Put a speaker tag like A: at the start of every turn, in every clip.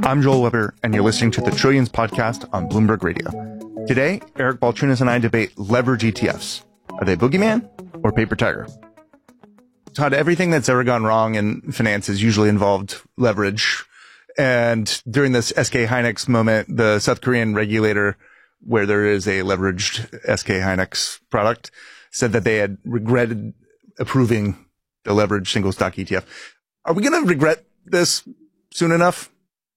A: I'm Joel Weber, and you're listening to the Trillions podcast on Bloomberg Radio. Today, Eric Balchunas and I debate leverage ETFs. Are they boogeyman or paper tiger? Todd, everything that's ever gone wrong in finance has usually involved leverage. And during this SK Hynix moment, the South Korean regulator, where there is a leveraged SK Hynix product, said that they had regretted approving the leveraged single stock ETF. Are we going to regret this soon enough?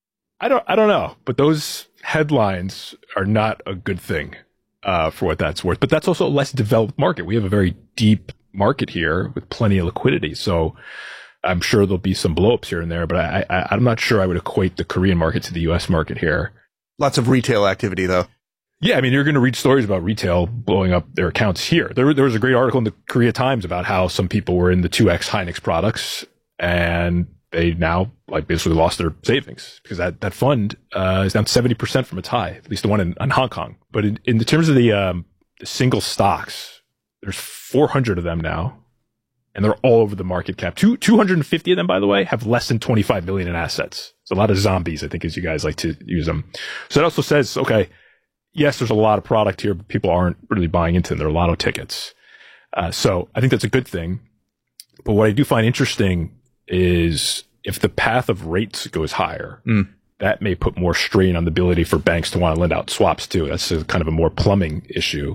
B: I don't know, but those headlines are not a good thing for what that's worth. But that's also a less developed market. We have a very deep market here with plenty of liquidity, so I'm sure there'll be some blowups here and there. But I'm not sure I would equate the Korean market to the U.S. market here.
A: Lots of retail activity, though.
B: Yeah, I mean, you're going to read stories about retail blowing up their accounts here. There was a great article in the Korea Times about how some people were in the 2X Hynix products, and they now basically lost their savings because that fund is down 70% from its high, at least the one in Hong Kong. But in terms of the single stocks, there's 400 of them now, and they're all over the market cap. 250 of them, by the way, have less than 25 million in assets. It's a lot of zombies, I think, as you guys like to use them. So that also says, okay, yes, there's a lot of product here, but people aren't really buying into them. They're lotto tickets. So I think that's a good thing. But what I do find interesting is if the path of rates goes higher, that may put more strain on the ability for banks to want to lend out swaps too. That's kind of a more plumbing issue.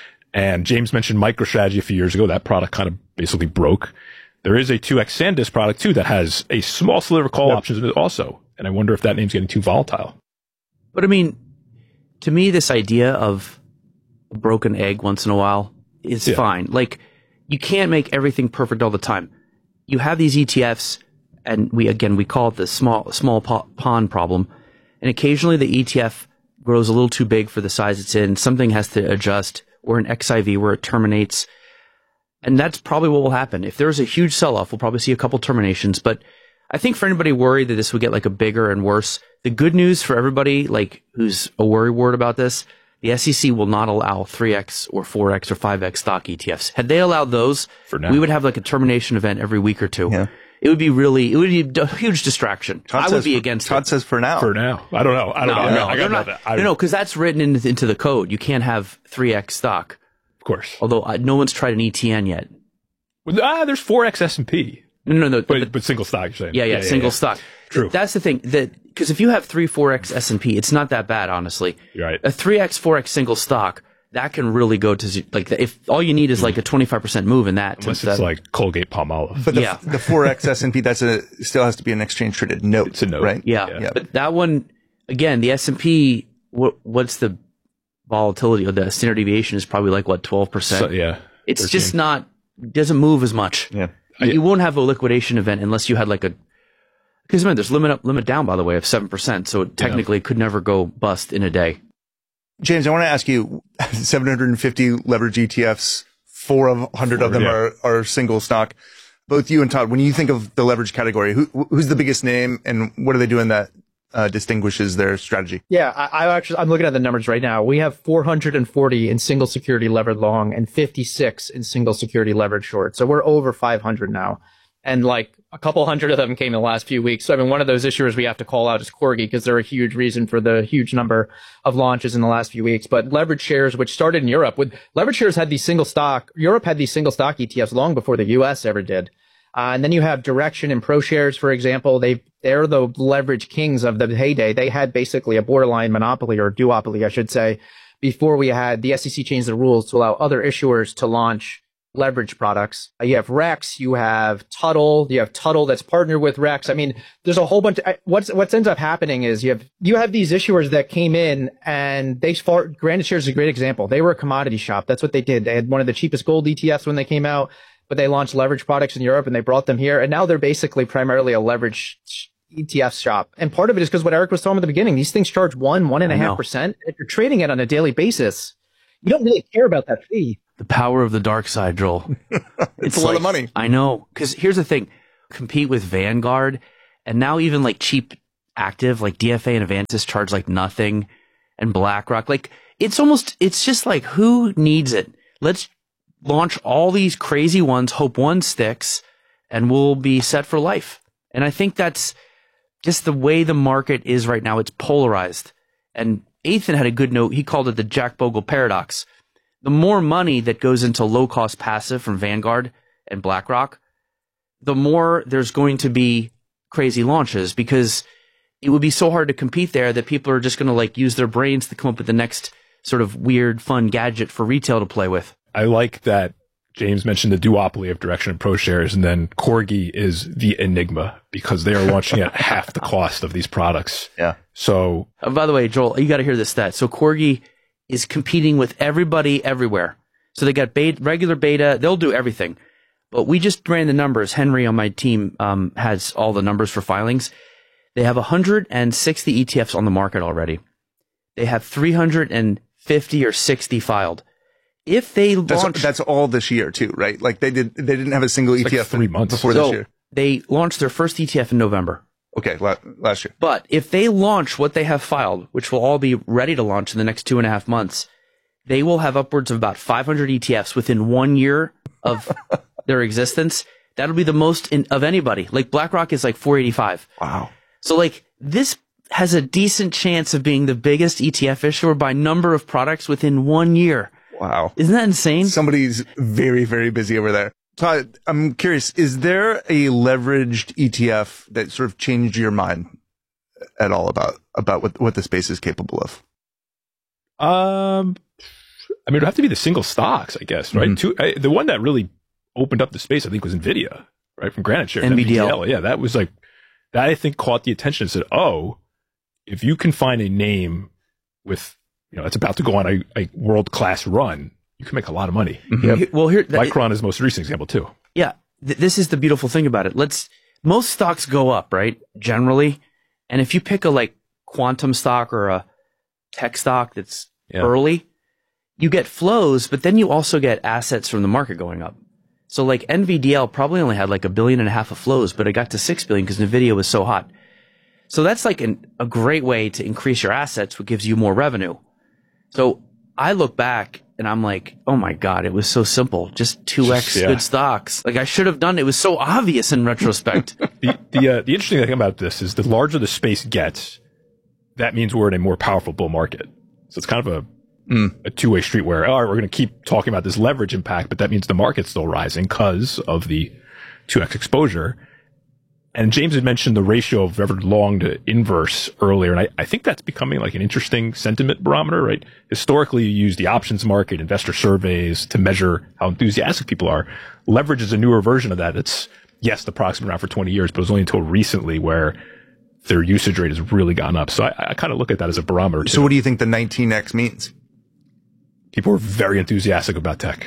B: And James mentioned MicroStrategy a few years ago. That product kind of basically broke. There is a 2X SanDisk product too that has a small sliver of call options in it also. And I wonder if that name's getting too volatile.
C: But I mean, to me, this idea of a broken egg once in a while is fine. Like, you can't make everything perfect all the time. You have these ETFs, and we call it the small pond problem. And occasionally the ETF grows a little too big for the size it's in. Something has to adjust, or an XIV where it terminates. And that's probably what will happen. If there's a huge sell-off, we'll probably see a couple terminations. But I think for anybody worried that this would get like a bigger and worse, the good news for everybody who's a worry word about this, the SEC will not allow 3X or 4X or 5X stock ETFs. Had they allowed those, we would have like a termination event every week or two. Yeah. It would be a huge distraction. I would be against it.
A: Todd says for now.
B: For now. I don't know.
C: No, because that's written into the code. You can't have 3X stock.
B: Of course.
C: Although no one's tried an ETN yet.
B: Well, there's 4X S&P.
C: No.
B: But single stock, you're saying.
C: Yeah, single stock.
B: True.
C: That's the thing. Because if you have 3-4X S&P, it's not that bad, honestly.
B: You're right.
C: A 3X, 4X single stock, that can really go to, if all you need is like a 25% move in that.
B: Unless it's like Colgate-Palmolive.
A: But the 4X S&P, still has to be an exchange-traded note.
B: It's a note.
A: Right?
C: Yeah. But that one, again, the S&P, what's the volatility, or the standard deviation is probably like, 12%?
B: So, yeah.
C: It's 13. Just not, doesn't move as much.
A: Yeah.
C: You won't have a liquidation event unless you had because there's limit up, limit down, by the way, of 7%. So technically it could never go bust in a day.
A: James, I want to ask you, 750 leverage ETFs, 400 of them are single stock. Both you and Todd, when you think of the leverage category, who's the biggest name and what are they doing that distinguishes their strategy?
D: Yeah, I'm looking at the numbers right now. We have 440 in single security levered long and 56 in single security levered short. So we're over 500 now. And like a couple hundred of them came in the last few weeks. So I mean, one of those issuers we have to call out is Corgi, because they're a huge reason for the huge number of launches in the last few weeks. But leverage shares, which started in Europe, leverage shares had these Europe had these single stock ETFs long before the US ever did. And then you have Direction and ProShares, for example. They're the leverage kings of the heyday. They had basically a borderline monopoly, or duopoly, I should say, before the SEC changed the rules to allow other issuers to launch leverage products. You have Rex, you have Tuttle that's partnered with Rex. I mean, there's a whole bunch. What ends up happening is you have these issuers that came in, and Granite Shares is a great example. They were a commodity shop. That's what they did. They had one of the cheapest gold ETFs when they came out, but they launched leverage products in Europe and they brought them here. And now they're basically primarily a leverage ETF shop. And part of it is because what Eric was talking at the beginning, these things charge 1.5%. If you're trading it on a daily basis, you don't really care about that fee.
C: The power of the dark side, Joel.
A: It's a lot of money.
C: I know. Because here's the thing. Compete with Vanguard, and now even like cheap active, like DFA and Avantis charge like nothing, and BlackRock. Like, it's just like, who needs it? Let's launch all these crazy ones, hope one sticks, and we'll be set for life. And I think that's just the way the market is right now, it's polarized. And Ethan had a good note. He called it the Jack Bogle paradox. The more money that goes into low-cost passive from Vanguard and BlackRock, the more there's going to be crazy launches, because it would be so hard to compete there that people are just going to like use their brains to come up with the next sort of weird, fun gadget for retail to play with.
B: I like that James mentioned the duopoly of Direction and ProShares, and then Corgi is the enigma because they are launching at half the cost of these products.
A: Yeah.
B: So,
C: by the way, Joel, you got to hear this stat. So Corgi is competing with everybody everywhere. So they got regular beta. They'll do everything. But we just ran the numbers. Henry on my team has all the numbers for filings. They have 160 ETFs on the market already. They have 350 or 60 filed. If they launch,
A: that's all this year too, right? Like they didn't have a single ETF
B: like 3 months
A: before this year.
C: They launched their first ETF in November.
A: Okay, last year.
C: But if they launch what they have filed, which will all be ready to launch in the next 2.5 months, they will have upwards of about 500 ETFs within 1 year of their existence. That'll be the most of anybody. Like BlackRock is like 485.
A: Wow.
C: So like this has a decent chance of being the biggest ETF issuer by number of products within 1 year.
A: Wow.
C: Isn't that insane?
A: Somebody's very, very busy over there. Todd, I'm curious, is there a leveraged ETF that sort of changed your mind at all about what the space is capable of?
B: I mean, it would have to be the single stocks, I guess, right?
A: Mm-hmm.
B: The one that really opened up the space, I think, was NVIDIA, right? From Granite Shares.
C: NVDL.
B: Yeah, that was like, that I think caught the attention and said, oh, if you can find a name with, it's about to go on a world-class run, you can make a lot of money.
C: Mm-hmm. Well,
B: Micron is the most recent example too.
C: Yeah, this is the beautiful thing about it. Most stocks go up, right? Generally, and if you pick a like quantum stock or a tech stock that's early, you get flows, but then you also get assets from the market going up. So like NVDL probably only had like $1.5 billion of flows, but it got to $6 billion because NVIDIA was so hot. So that's like a great way to increase your assets, which gives you more revenue. So I look back and I'm like, oh my God, it was so simple. Just 2x good stocks. Like I should have done it. It was so obvious in retrospect.
B: The interesting thing about this is the larger the space gets, that means we're in a more powerful bull market. So it's kind of a two-way street where, all right, we're going to keep talking about this leverage impact, but that means the market's still rising because of the 2x exposure. And James had mentioned the ratio of levered long to inverse earlier, and I think that's becoming like an interesting sentiment barometer, right? Historically, you use the options market, investor surveys to measure how enthusiastic people are. Leverage is a newer version of that. It's, yes, the product's been around for 20 years, but it was only until recently where their usage rate has really gone up. So I kind of look at that as a barometer too.
A: So what do you think the 19x means?
B: People are very enthusiastic about tech.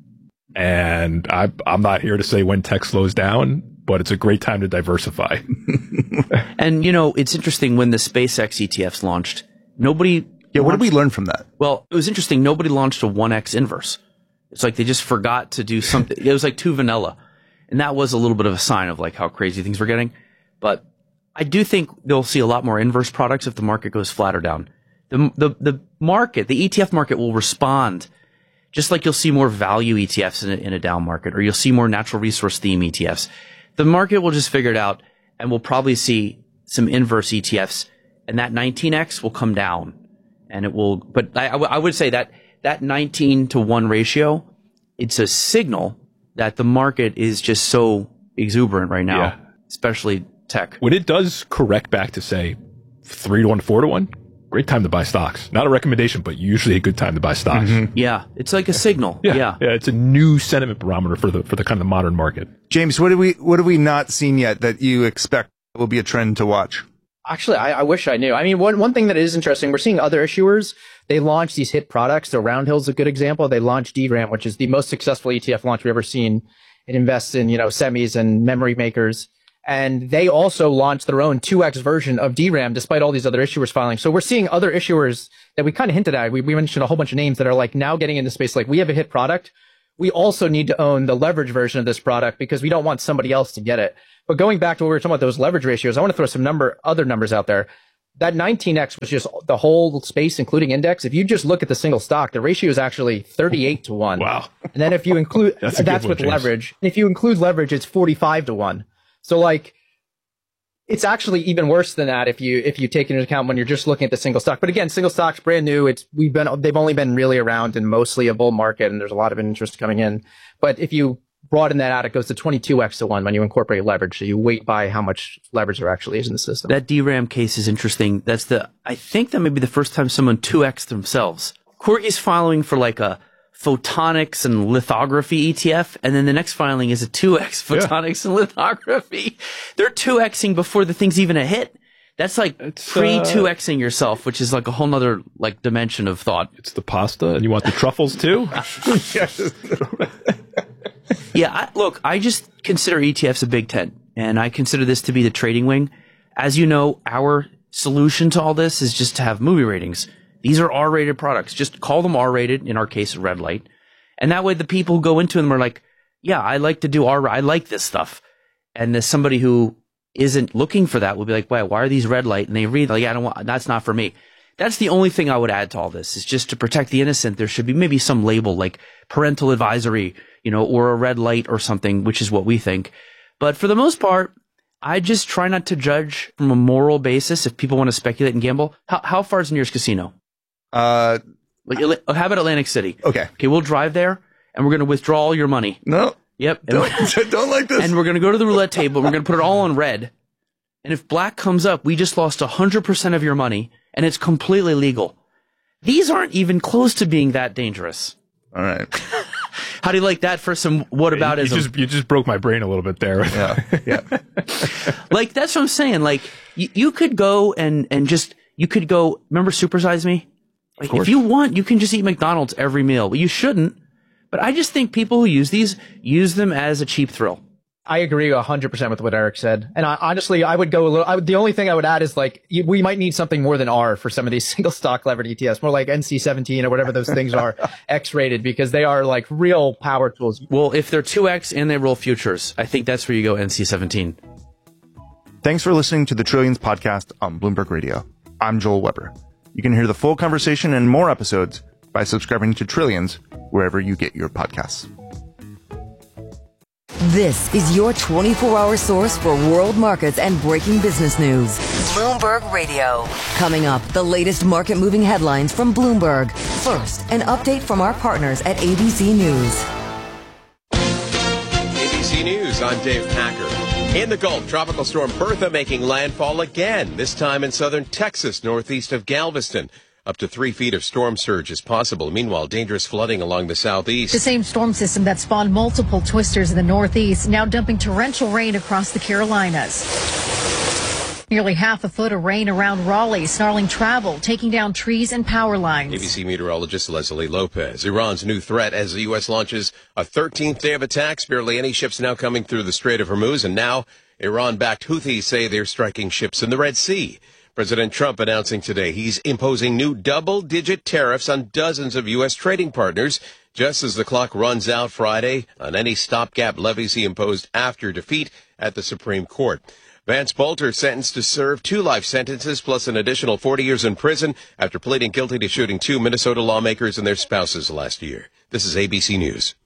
B: And I'm not here to say when tech slows down, but it's a great time to diversify.
C: And, it's interesting when the SpaceX ETFs launched, nobody...
A: Yeah, what did we learn from that?
C: Well, it was interesting. Nobody launched a 1x inverse. It's like they just forgot to do something. It was like too vanilla. And that was a little bit of a sign of like how crazy things were getting. But I do think they'll see a lot more inverse products if the market goes flat or down. The market, the ETF market will respond just like you'll see more value ETFs in a down market, or you'll see more natural resource theme ETFs. The market will just figure it out, and we'll probably see some inverse ETFs, and that 19x will come down, and it will. But I would say that 19-to-1 ratio, it's a signal that the market is just so exuberant right now, especially tech.
B: When it does correct back to say 3-to-1, 4-to-1, great time to buy stocks. Not a recommendation, but usually a good time to buy stocks.
C: Mm-hmm. Yeah, it's like a signal. Yeah,
B: it's a new sentiment barometer for the kind of the modern market.
A: James, what have we not seen yet that you expect will be a trend to watch?
D: Actually, I wish I knew. I mean, one thing that is interesting, we're seeing other issuers, they launch these hit products. So Roundhill's a good example. They launched DRAM, which is the most successful ETF launch we've ever seen. It invests in, semis and memory makers. And they also launched their own 2x version of DRAM despite all these other issuers filing. So we're seeing other issuers that we kind of hinted at. We mentioned a whole bunch of names that are like now getting into space. Like we have a hit product. We also need to own the leverage version of this product because we don't want somebody else to get it. But going back to what we were talking about, those leverage ratios, I want to throw some other numbers out there. That 19x was just the whole space, including index. If you just look at the single stock, the ratio is actually 38-to-1.
B: Wow.
D: And then if you include, that's with leverage. And if you include leverage, it's 45-to-1. So like, It's actually even worse than that if you take into account when you're just looking at the single stock. But again, single stock's brand new. They've only been really around in mostly a bull market, and there's a lot of interest coming in. But if you broaden that out, it goes to 22x to 1 when you incorporate leverage. So you weight by how much leverage there actually is in the system.
C: That DRAM case is interesting. I think that may be the first time someone 2x themselves. Corky's filing for like a photonics and lithography ETF, and then the next filing is a 2x photonics and lithography. They're 2xing before the thing's even a hit. That's like pre-2xing yourself, which is like a whole nother like dimension of thought.
B: It's the pasta, and you want the truffles too?
C: Yeah, I just consider ETFs a big tent, and I consider this to be the trading wing. As you know, our solution to all this is just to have movie ratings. These are R-rated products. Just call them R-rated, in our case, red light. And that way the people who go into them are like, yeah, I like to do I like this stuff. And there's somebody who isn't looking for that will be like, why are these red light? And they read, like, that's not for me. That's the only thing I would add to all this, is just to protect the innocent. There should be maybe some label like parental advisory, or a red light or something, which is what we think. But for the most part, I just try not to judge from a moral basis if people want to speculate and gamble. How far is the nearest casino? How about Atlantic City?
A: Okay,
C: we'll drive there, and we're going to withdraw all your money.
A: No.
C: Yep.
A: Don't like this.
C: And we're going to go to the roulette table, and we're going to put it all on red. And if black comes up, we just lost 100% of your money, and it's completely legal. These aren't even close to being that dangerous.
A: All right.
C: How do you like that for some whataboutism?
B: You just broke my brain a little bit there.
A: Yeah.
C: Like, that's what I'm saying. Like, you could go and you could go, remember Super Size Me? Like, if you want, you can just eat McDonald's every meal. But you shouldn't. But I just think people who use them as a cheap thrill.
D: I agree 100% with what Eric said. And honestly, I would go the only thing I would add is like, we might need something more than R for some of these single stock levered ETFs, more like NC17 or whatever those things are, X-rated, because they are like real power tools.
C: Well, if they're 2X and they roll futures, I think that's where you go NC17.
A: Thanks for listening to the Trillions podcast on Bloomberg Radio. I'm Joel Weber. You can hear the full conversation and more episodes by subscribing to Trillions wherever you get your podcasts.
E: This is your 24-hour source for world markets and breaking business news. Bloomberg Radio. Coming up, the latest market-moving headlines from Bloomberg. First, an update from our partners at ABC News.
F: ABC News, I'm Dave Packer. In the Gulf, Tropical Storm Bertha making landfall again, this time in southern Texas, northeast of Galveston. Up to 3 feet of storm surge is possible. Meanwhile, dangerous flooding along the southeast.
G: The same storm system that spawned multiple twisters in the northeast, now dumping torrential rain across the Carolinas. Nearly half a foot of rain around Raleigh, snarling travel, taking down trees and power lines.
F: ABC meteorologist Leslie Lopez. Iran's new threat as the U.S. launches a 13th day of attacks. Barely any ships now coming through the Strait of Hormuz. And now Iran-backed Houthis say they're striking ships in the Red Sea. President Trump announcing today he's imposing new double-digit tariffs on dozens of U.S. trading partners, just as the clock runs out Friday on any stopgap levies he imposed after defeat at the Supreme Court. Vance Bolter sentenced to serve 2 life sentences plus an additional 40 years in prison after pleading guilty to shooting 2 Minnesota lawmakers and their spouses last year. This is ABC News.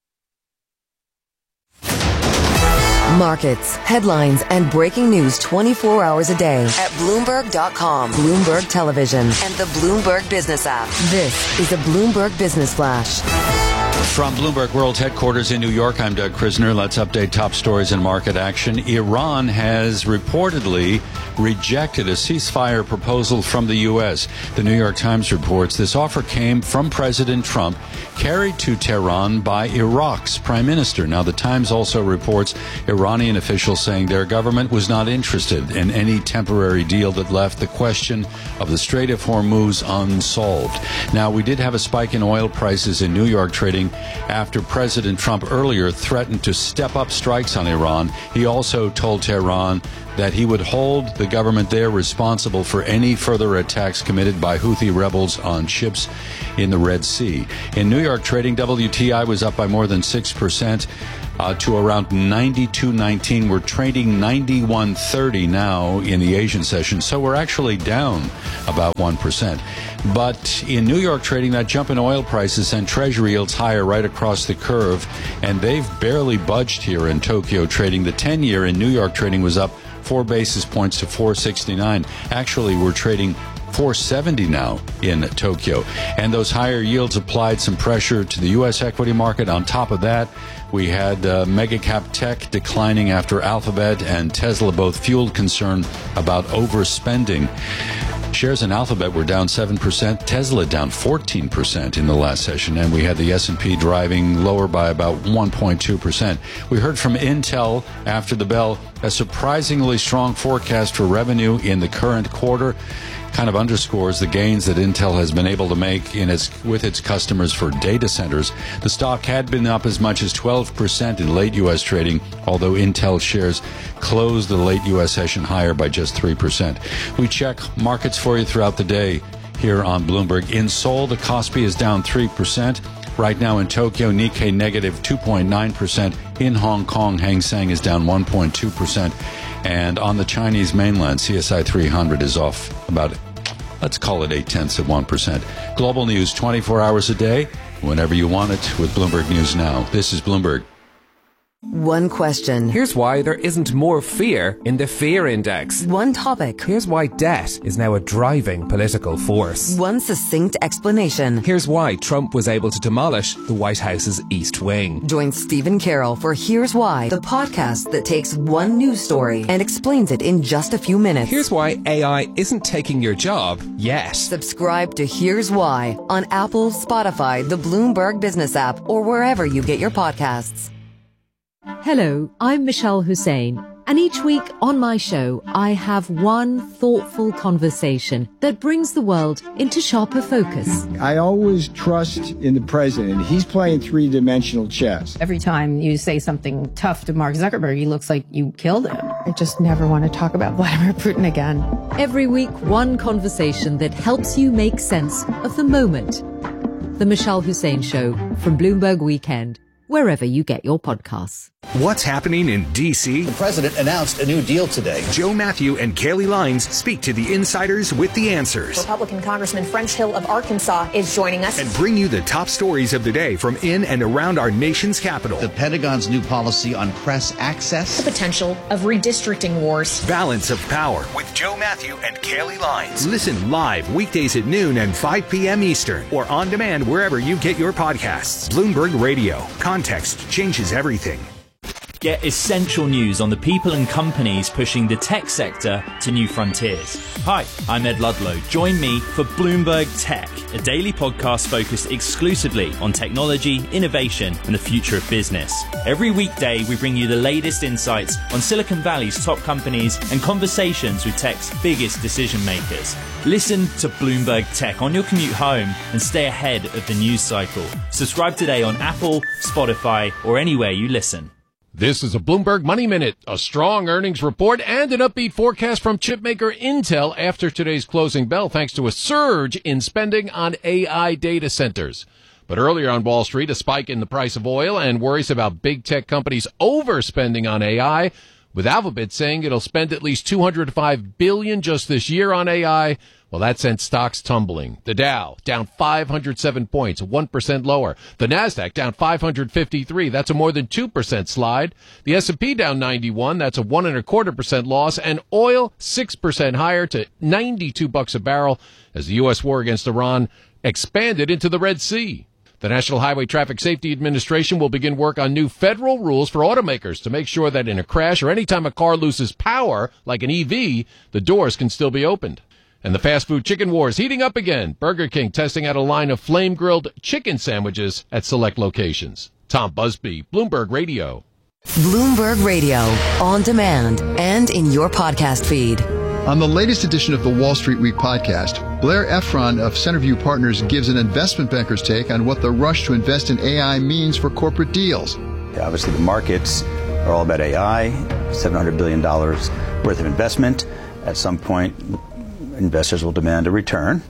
E: Markets, headlines, and breaking news 24 hours a day at Bloomberg.com, Bloomberg Television, and the Bloomberg Business app. This is a Bloomberg Business Flash.
H: From Bloomberg World Headquarters in New York, I'm Doug Krisner. Let's update top stories and market action. Iran has reportedly rejected a ceasefire proposal from the U.S. The New York Times reports this offer came from President Trump, carried to Tehran by Iraq's prime minister. Now, the Times also reports Iranian officials saying their government was not interested in any temporary deal that left the question of the Strait of Hormuz unsolved. Now, we did have a spike in oil prices in New York trading after President Trump earlier threatened to step up strikes on Iran. He also told Tehran that he would hold the government there responsible for any further attacks committed by Houthi rebels on ships in the Red Sea. In New York trading, WTI was up by more than 6%. To around 92.19. We're trading 91.30 now in the Asian session, so we're actually down about 1%. But in New York trading, that jump in oil prices sent Treasury yields higher right across the curve, and they've barely budged here in Tokyo trading. The 10-year in New York trading was up 4 basis points to 469. Actually, we're trading 470 now in Tokyo. And those higher yields applied some pressure to the U.S. equity market. On top of that, we had mega cap tech declining after Alphabet and Tesla both fueled concern about overspending. Shares in Alphabet were down 7%, Tesla down 14% in the last session, and we had the S&P driving lower by about 1.2%. We heard from Intel after the bell, a surprisingly strong forecast for revenue in the current quarter. Kind of underscores the gains that Intel has been able to make with its customers for data centers. The stock had been up as much as 12% in late U.S. trading, although Intel shares closed the late U.S. session higher by just 3%. We check markets for you throughout the day here on Bloomberg. In Seoul, the Kospi is down 3%. Right now in Tokyo, Nikkei negative 2.9%. In Hong Kong, Hang Seng is down 1.2%. And on the Chinese mainland, CSI 300 is off about, let's call it 0.8%. Global news 24 hours a day, whenever you want it, with Bloomberg News Now. This is Bloomberg.
E: One question.
I: Here's why there isn't more fear in the fear index.
E: One topic.
I: Here's why debt is now a driving political force.
E: One succinct explanation.
I: Here's why Trump was able to demolish the White House's East Wing.
E: Join Stephen Carroll for Here's Why, the podcast that takes one news story and explains it in just a few minutes.
I: Here's why AI isn't taking your job yet.
E: Subscribe to Here's Why on Apple, Spotify, the Bloomberg Business app, or wherever you get your podcasts.
J: Hello, I'm Michelle Hussein, and each week on my show, I have one thoughtful conversation that brings the world into sharper focus.
K: I always trust in the president. He's playing three-dimensional chess.
L: Every time you say something tough to Mark Zuckerberg, he looks like you killed him. I just never want to talk about Vladimir Putin again.
J: Every week, one conversation that helps you make sense of the moment. The Michelle Hussein Show from Bloomberg Weekend, wherever you get your podcasts.
M: What's happening in D.C.?
N: The president announced a new deal today.
M: Joe Matthew and Kaylee Lines speak to the insiders with the answers.
O: Republican Congressman French Hill of Arkansas is joining us.
M: And bring you the top stories of the day from in and around our nation's capital.
N: The Pentagon's new policy on press access.
O: The potential of redistricting wars.
M: Balance of Power with Joe Matthew and Kaylee Lines. Listen live weekdays at noon and 5 p.m. Eastern or on demand wherever you get your podcasts. Bloomberg Radio. Context changes everything.
P: Get essential news on the people and companies pushing the tech sector to new frontiers. Hi, I'm Ed Ludlow. Join me for Bloomberg Tech, a daily podcast focused exclusively on technology, innovation, and the future of business. Every weekday, we bring you the latest insights on Silicon Valley's top companies and conversations with tech's biggest decision makers. Listen to Bloomberg Tech on your commute home and stay ahead of the news cycle. Subscribe today on Apple, Spotify, or anywhere you listen.
Q: This is a Bloomberg Money Minute, a strong earnings report and an upbeat forecast from chipmaker Intel after today's closing bell, thanks to a surge in spending on AI data centers. But earlier on Wall Street, a spike in the price of oil and worries about big tech companies overspending on AI, with Alphabet saying it'll spend at least $205 billion just this year on AI. Well, that sent stocks tumbling. The Dow down 507 points, 1% lower. The Nasdaq down 553. That's a more than 2% slide. The S&P down 91. That's a 1.25% loss. And oil 6% higher to $92 a barrel as the U.S. war against Iran expanded into the Red Sea. The National Highway Traffic Safety Administration will begin work on new federal rules for automakers to make sure that in a crash or any time a car loses power, like an EV, the doors can still be opened. And the fast food chicken war is heating up again. Burger King testing out a line of flame-grilled chicken sandwiches at select locations. Tom Busby, Bloomberg Radio.
E: Bloomberg Radio, on demand and in your podcast feed.
R: On the latest edition of the Wall Street Week podcast, Blair Efron of Centerview Partners gives an investment banker's take on what the rush to invest in AI means for corporate deals.
S: Obviously, the markets are all about AI, $700 billion worth of investment. At some point, investors will demand a return.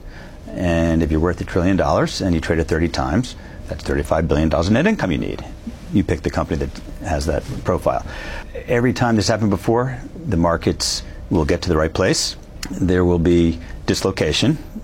S: And if you're worth $1 trillion and you trade at 30 times, that's $35 billion in net income you need. You pick the company that has that profile. Every time this happened before, the markets will get to the right place. There will be dislocation.